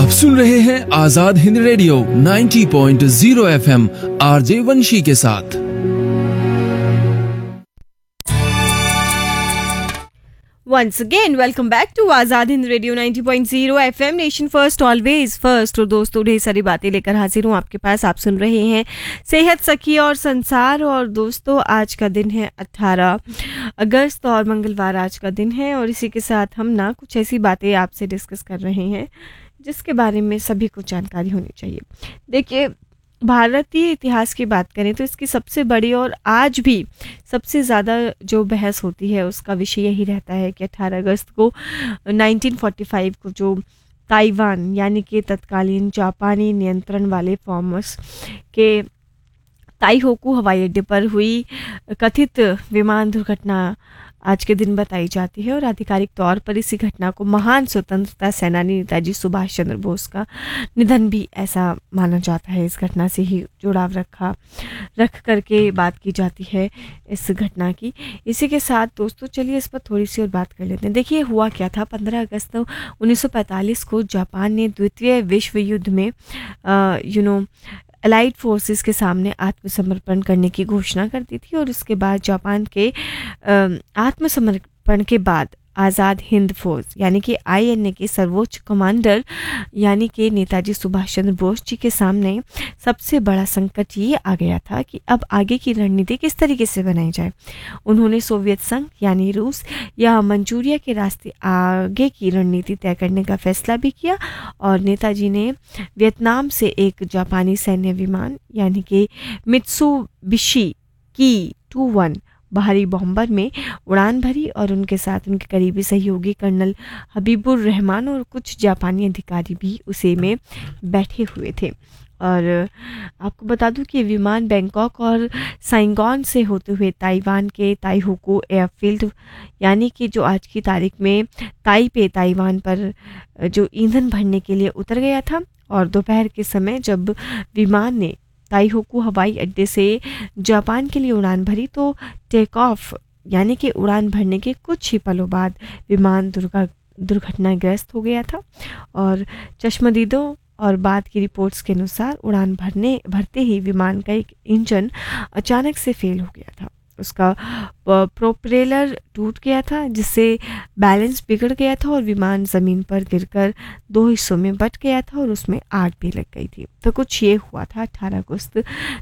सुन रहे हैं Azad Hind radio 90.0 FM RJ वंशी के साथ। Once again, welcome back to Azad Hind radio 90.0 FM nation first always first. और दोस्तों, ढेर सारी बातें लेकर हाजिर हूँ आपके पास। आप सुन रहे हैं सेहत सखी और संसार। और दोस्तों, आज का दिन है 18 अगस्त और मंगलवार आज का दिन है। और इसी के साथ हम ना कुछ ऐसी बातें आपसे डिस्कस कर रहे हैं जिसके बारे में सभी को जानकारी होनी चाहिए। देखिए, भारतीय इतिहास की बात करें तो इसकी सबसे बड़ी और आज भी सबसे ज़्यादा जो बहस होती है उसका विषय यही रहता है कि 18 अगस्त को 1945 को जो ताइवान यानी कि तत्कालीन जापानी नियंत्रण वाले फॉर्मस के ताइहोकू हवाई अड्डे पर हुई कथित विमान दुर्घटना आज के दिन बताई जाती है। और आधिकारिक तौर पर इसी घटना को महान स्वतंत्रता सेनानी नेताजी सुभाष चंद्र बोस का निधन भी ऐसा माना जाता है। इस घटना से ही जुड़ाव रख करके बात की जाती है इस घटना की। इसी के साथ दोस्तों, चलिए इस पर थोड़ी सी और बात कर लेते हैं। देखिए, हुआ क्या था। 15 अगस्त 1945 को जापान ने द्वितीय विश्व युद्ध में अलाइड फोर्सेस के सामने आत्मसमर्पण करने की घोषणा कर दी थी। और उसके बाद जापान के आत्मसमर्पण के बाद आज़ाद हिंद फौज यानी कि INA के सर्वोच्च कमांडर यानी कि नेताजी सुभाष चंद्र बोस जी के सामने सबसे बड़ा संकट ये आ गया था कि अब आगे की रणनीति किस तरीके से बनाई जाए। उन्होंने सोवियत संघ यानी रूस या मंचूरिया के रास्ते आगे की रणनीति तय करने का फैसला भी किया। और नेताजी ने वियतनाम से एक जापानी सैन्य विमान यानी कि मित्सुबिशी की-21 बाहरी बॉम्बर में उड़ान भरी। और उनके साथ उनके करीबी सहयोगी कर्नल हबीबुर रहमान और कुछ जापानी अधिकारी भी उसे में बैठे हुए थे। और आपको बता दूं कि विमान बैंकॉक और साइगोन से होते हुए ताइवान के ताइहोकू एयरफील्ड यानी कि जो आज की तारीख में ताइपे ताइवान पर जो ईंधन भरने के लिए उतर गया था। और दोपहर के समय जब विमान ने ताइहोकू हवाई अड्डे से जापान के लिए उड़ान भरी तो टेक ऑफ यानी कि उड़ान भरने के कुछ ही पलों बाद विमान दुर्घटनाग्रस्त हो गया था। और चश्मदीदों और बाद की रिपोर्ट्स के अनुसार उड़ान भरते ही विमान का एक इंजन अचानक से फेल हो गया था। उसका प्रोपेलर टूट गया था जिससे बैलेंस बिगड़ गया था और विमान ज़मीन पर गिरकर 2 हिस्सों में बट गया था और उसमें आग भी लग गई थी। तो कुछ ये हुआ था 18 अगस्त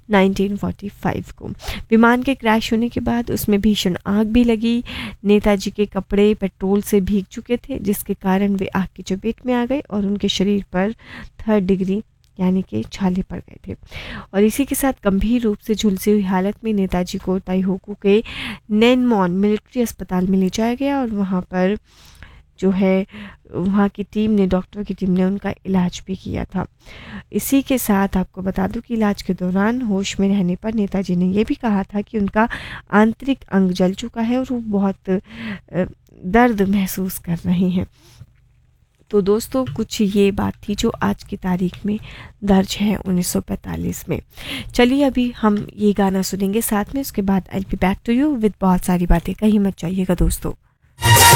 1945 को। विमान के क्रैश होने के बाद उसमें भीषण आग भी लगी। नेताजी के कपड़े पेट्रोल से भीग चुके थे जिसके कारण वे आग की चपेट में आ गए और उनके शरीर पर 3rd डिग्री यानी कि छाले पड़ गए थे। और इसी के साथ गंभीर रूप से झुलसी हुई हालत में नेताजी को ताइहोकू के नेनमोन मिलिट्री अस्पताल में ले जाया गया। और वहाँ पर जो है वहाँ की डॉक्टर की टीम ने उनका इलाज भी किया था। इसी के साथ आपको बता दूं कि इलाज के दौरान होश में रहने पर नेताजी ने यह भी कहा था कि उनका आंतरिक अंग जल चुका है और वो बहुत दर्द महसूस कर रहे हैं। तो दोस्तों, कुछ ये बात थी जो आज की तारीख में दर्ज है 1945 में। चलिए अभी हम ये गाना सुनेंगे साथ में, उसके बाद आई be back to you with बहुत सारी बातें। कहीं मत जाइएगा दोस्तों।